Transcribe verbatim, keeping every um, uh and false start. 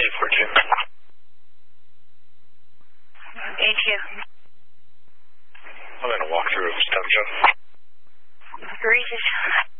eight four two. Thank you. I'm going to walk through a stone show. Great.